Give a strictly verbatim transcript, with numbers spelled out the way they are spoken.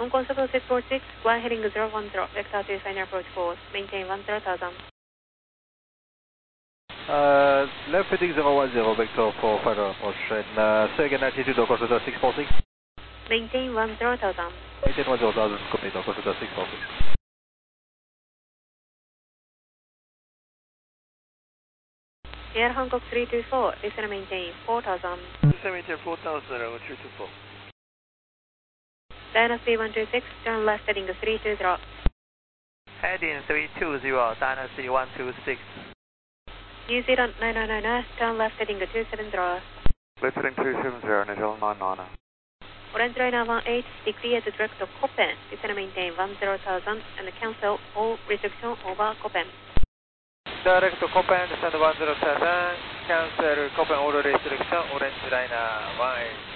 On Constable six four six, one heading zero one zero, vector to final approach course, maintain one zero thousand. Uh, left heading zero one zero, vector for final approach, and uh, say again altitude of Constable six four six. Maintain one zero thousand. Maintain one zero thousand, copy, of Constable six four six. Air Hancock three two four, listen and maintain four thousand. Listen maintain four thousand, runway three two four. Dynasty one two six, turn left heading three two zero. Heading three two zero, Dynasty one two six. New Zealand nine nine nine nine, turn left heading two seven zero. Left heading two seven zero, New Zealand nine nine nine. Orange Liner one eight, declare the direct to Copen, listen and maintain one zero thousand, and cancel all restriction over Copen. Direct to Copen, descend one zero thousand, cancel Copen all restriction, Orange Liner one eight.